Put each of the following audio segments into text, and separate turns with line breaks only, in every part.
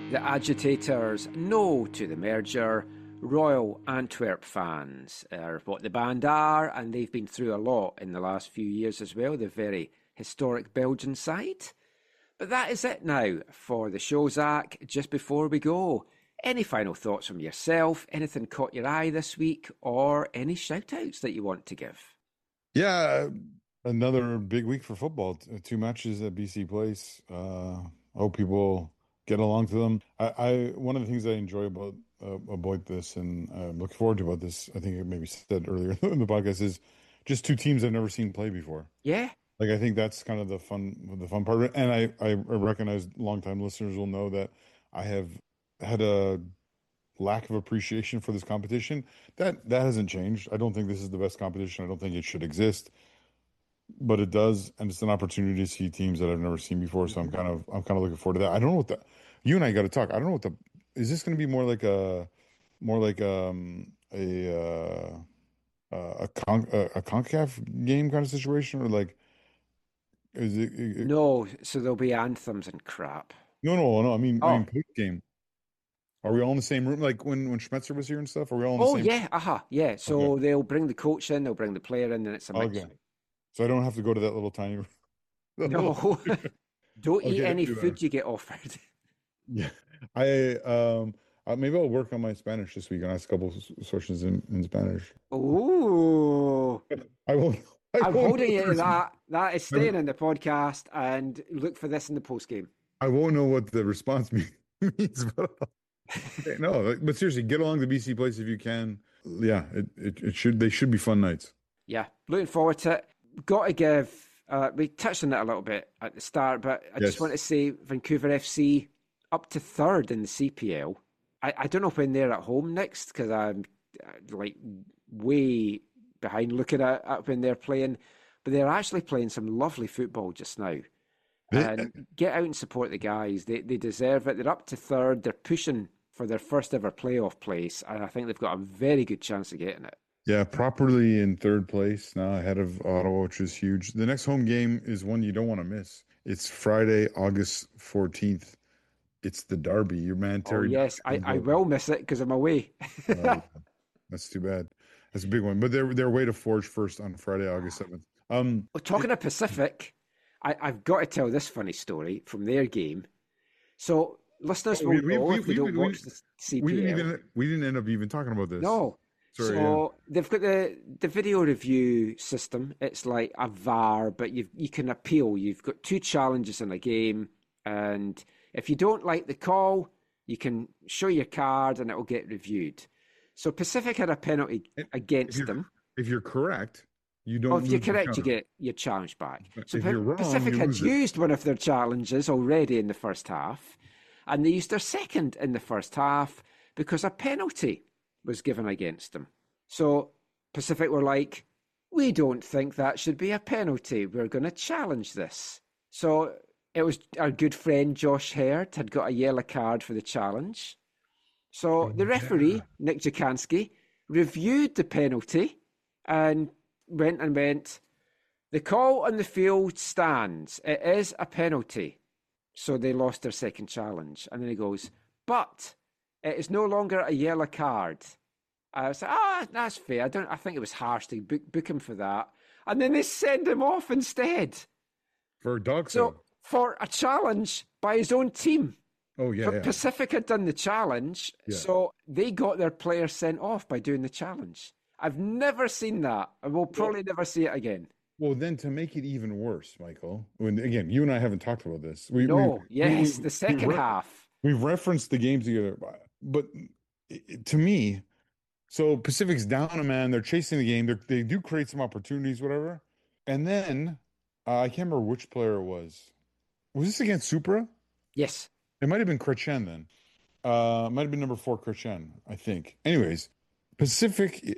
The agitators no to the merger. Royal Antwerp fans are what the band are, and they've been through a lot in the last few years as well, the very historic Belgian side. But that is it now for the show, Zach. Just before we go, any final thoughts from yourself? Anything caught your eye this week, or any shout-outs that you want to give?
Yeah, another big week for football. Two matches at BC Place. Hope people get along to them. I one of the things I enjoy about this, and I'm looking forward to about this, I think it maybe said earlier in the podcast, is just two teams I've never seen play before.
Yeah.
Like, I think that's kind of the fun part of it. And I recognize longtime listeners will know that I have had a lack of appreciation for this competition. That hasn't changed. I don't think this is the best competition. I don't think it should exist, but it does, and it's an opportunity to see teams that I've never seen before. So I'm kind of looking forward to that. I don't know what you and I got to talk. I don't know what is this going to be more like a CONCACAF game kind of situation, or like is it
No, so there'll be anthems and crap.
No. I mean
Oh,
post game. Are we all in the same room? Like when Schmetzer was here and stuff? Are we all in the
oh
same?
yeah, yeah.
Okay.
So they'll bring the coach in, they'll bring the player in, and it's a mix.
Okay. So I don't have to go to that little tiny room.
No, don't eat
Okay,
any
too bad.
food you get offered.
Yeah. I maybe I'll work on my Spanish this week and ask a couple of questions in Spanish.
Oh,
I won't I
I'm
won't know
holding you
the
to that. That is
response.
staying in the podcast, and look for this in the post game.
I won't know what the response means, but okay, no, but seriously, get along to BC Place if you can. Yeah, it should they should be fun nights.
Yeah, looking forward to it. Got to give. We touched on it a little bit at the start, but I just want
Yes.
to say Vancouver FC up to third in the CPL. I don't know when they're at home next because I'm like way behind looking at when they're playing, but they're actually playing some lovely football just now.
They-
And get out and support the guys. They deserve it. They're up to third. They're pushing for their first ever playoff place, and I think they've got a very good chance of getting it.
yeah, properly in third place now, ahead of Ottawa, which is huge. The next home game is one you don't want to miss. It's Friday, August 14th. It's the Derby. Your man
Oh
Terry
yes,
Duffy comes
I
out.
will miss it because I'm away.
Oh, that's too bad. That's a big one. But they're way to Forge first on Friday, August 7th.
Well, talking of Pacific, I've got to tell this funny story from their game. So listeners
Oh,
will know if they don't watch the CPL.
we didn't end up even talking about this.
No.
Sorry, yeah.
So they've got the video review system. It's like a VAR, but you can appeal. You've got two challenges in a game, and if you don't like the call, you can show your card and it will get reviewed. So Pacific had a penalty
If
against
you're
them.
if you're correct, you
Oh,
don't
if you're
lose your
correct, you
counter.
get your challenge back. So
If you're wrong,
Pacific
you
had
lose it.
used one of their challenges already in the first half, and they used their second in the first half because a penalty was given against them. So Pacific were like, we don't think that should be a penalty. We're going to challenge this. So it was our good friend Josh Hurd had got a yellow card for the challenge. So the
Yeah.
referee, Nick Jakanski, reviewed the penalty and went, the call on the field stands. It is a penalty. So they lost their second challenge. And then he goes, but it is no longer a yellow card. I was like, that's fair. I think it was harsh to book him for that. And then they send him off instead.
For a dog
So
show.
for a challenge by his own team.
Oh yeah,
But
yeah.
Pacific had done the challenge,
Yeah.
so they got their player sent off by doing the challenge. I've never seen that, and we'll probably never see it again.
Well, then to make it even worse, Michael, when again, you and I haven't talked about this.
No,
We,
yes, the second half.
we've referenced the games together, but to me, so Pacific's down a man, they're chasing the game, they do create some opportunities, whatever, and then I can't remember which player it was. Was this against Supra?
Yes.
It might have been Chrétien then. It might have been number 4 Chrétien, I think. Anyways, Pacific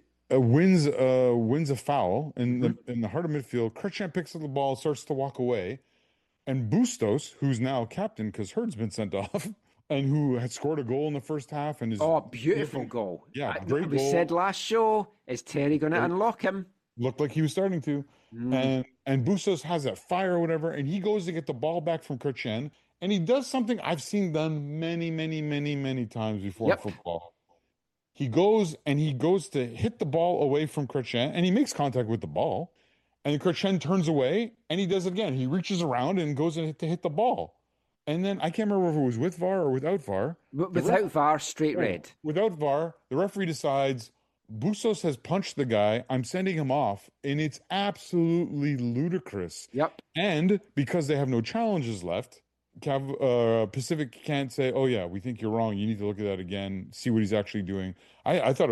wins a foul in the heart of midfield. Chrétien picks up the ball, starts to walk away, and Bustos, who's now captain because Hurd's been sent off, and who had scored a goal in the first half and is
Oh, beautiful goal.
Yeah, great
We
goal.
said last show, is Terry going to unlock him?
Looked like he was starting to. And Bustos has that fire or whatever, and he goes to get the ball back from Chrétien, and he does something I've seen done many, many, many, many times before in
Yep.
football. He goes to hit the ball away from Chrétien, and he makes contact with the ball. And Chrétien turns away, and he does it again. He reaches around and goes to hit the ball. And then I can't remember if it was with VAR or without VAR.
Without VAR, straight red.
Without VAR, the referee decides Bustos has punched the guy. I'm sending him off, and it's absolutely ludicrous.
Yep.
And because they have no challenges left, Pacific can't say, "Oh yeah, we think you're wrong. You need to look at that again, see what he's actually doing." I thought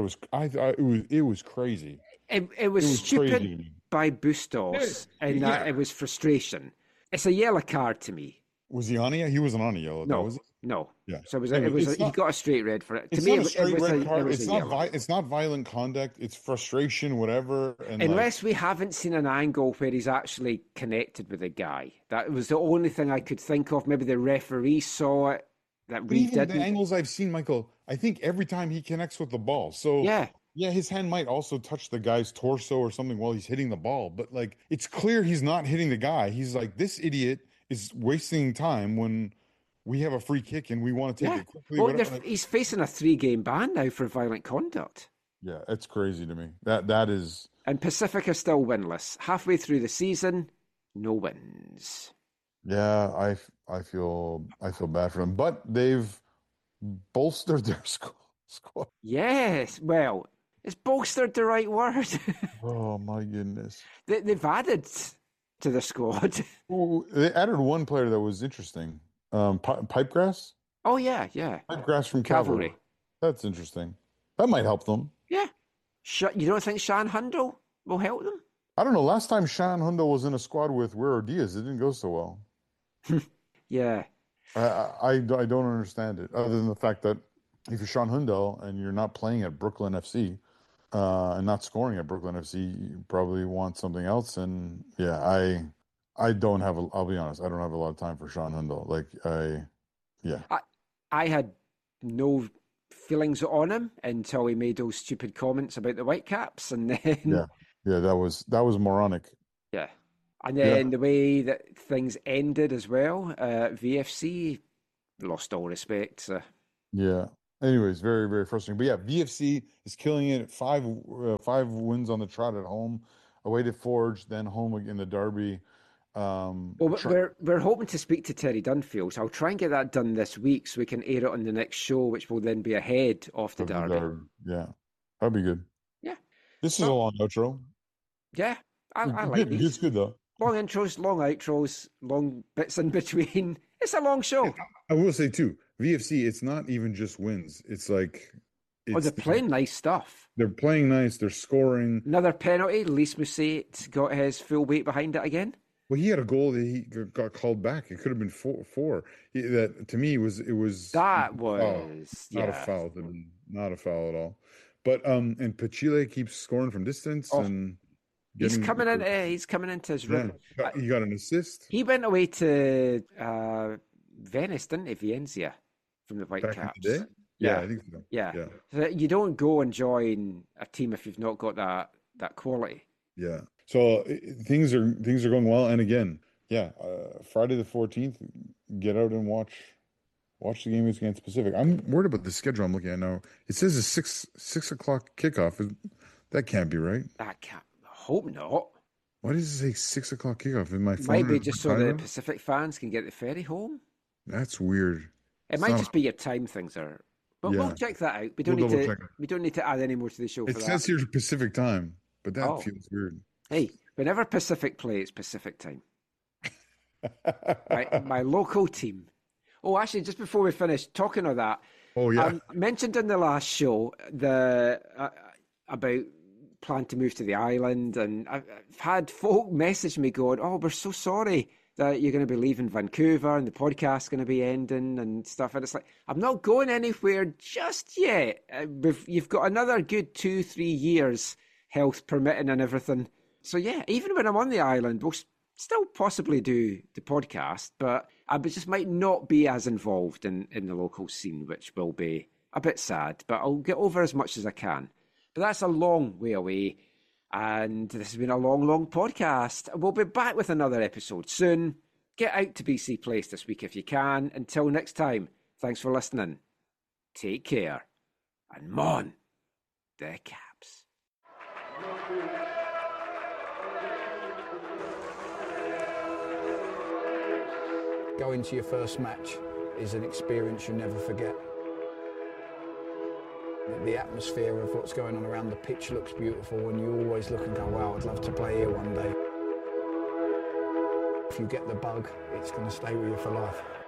it was crazy.
It was stupid
crazy.
by Bustos, and that it was frustration. It's a yellow card to me.
Was he on it? He wasn't on a yellow.
No,
was it?
no.
Yeah.
So he got a straight red for it. To me,
not a straight red card.
It's
It's not violent conduct. It's frustration, whatever. And
unless we haven't seen an angle where he's actually connected with the guy. That was the only thing I could think of. Maybe the referee saw it. That we
even
didn't.
The angles I've seen, Michael, I think every time he connects with the ball. So
yeah,
his hand might also touch the guy's torso or something while he's hitting the ball. But like, it's clear he's not hitting the guy. He's like, this idiot is wasting time when we have a free kick and we want to take it quickly.
Well, he's facing a 3-game ban now for violent conduct.
Yeah, it's crazy to me. That is.
And Pacific are still winless. Halfway through the season, no wins.
Yeah, I feel bad for them, but they've bolstered their squad.
Yes, well, is bolstered the right word?
Oh my goodness!
They've added to the squad.
Well, they added one player that was interesting. Pipegrass.
Oh yeah.
Pipegrass from Cavalry. That's interesting. That might help them.
Yeah. You don't think Sean Hundle will help them?
I don't know. Last time Sean Hundle was in a squad with Wero Diaz, it didn't go so well.
Yeah.
I don't understand it, other than the fact that if you're Sean Hundle and you're not playing at Brooklyn FC and not scoring at Brooklyn FC, you probably want something else. And yeah, I don't have I'll be honest, I don't have a lot of time for Sean Hundle.
I had no feelings on him until he made those stupid comments about the Whitecaps, and then
that was moronic.
Yeah. And then the way that things ended as well, VFC lost all respect. So.
Yeah. Anyways, very, very frustrating. But yeah, VFC is killing it. Five wins on the trot at home, away to Forge, then home in the Derby.
We're hoping to speak to Terry Dunfield, so I'll try and get that done this week so we can air it on the next show, which will then be ahead of the Derby.
Yeah, that'd be good.
Yeah.
This is a long outro.
Yeah, I like these.
It's good though.
Long intros, long outros, long bits in between. It's a long show.
I will say too, VFC, it's not even just wins. It's like...
they're playing nice stuff.
They're playing nice. They're scoring.
Another penalty. Lys Mousset got his full weight behind it again.
Well, he had a goal that he got called back. It could have been four. That to me was
not
a foul. Not a foul at all. But and Pachile keeps scoring from distance and
he's coming into his room.
Yeah, he got an assist.
He went away to Venice, didn't he? Valencia from the Whitecaps.
Yeah, I think so.
Yeah. So you don't go and join a team if you've not got that quality.
Yeah. So things are going well. And again, Friday the 14th, get out and watch the game against Pacific. I'm worried about the schedule I'm looking at now. It says a 6 o'clock kickoff. That can't be right.
That can't. I hope not.
Why does it say 6 o'clock kickoff in my phone?
Might be just so the Pacific fans can get the ferry home.
That's weird.
It might just be your time things are. But we'll check that out. We don't need to add any more to the show.
It says here Pacific time, but that feels weird.
Hey, whenever Pacific play, it's Pacific time. my local team. Oh, actually, just before we finish, talking of that.
Oh, yeah.
I mentioned in the last show about plan to move to the island, and I've had folk message me going, "Oh, we're so sorry that you're going to be leaving Vancouver and the podcast's going to be ending and stuff." And it's like, I'm not going anywhere just yet. You've got another good 2-3 years, health permitting and everything. So yeah, even when I'm on the island, we'll still possibly do the podcast, but I just might not be as involved in the local scene, which will be a bit sad, but I'll get over as much as I can. But that's a long way away, and this has been a long, long podcast. We'll be back with another episode soon. Get out to BC Place this week if you can. Until next time, thanks for listening. Take care. And mon, the Caps.
Going to your first match is an experience you never forget. The atmosphere of what's going on around the pitch looks beautiful, and you always look and go, wow, I'd love to play here one day. If you get the bug, it's going to stay with you for life.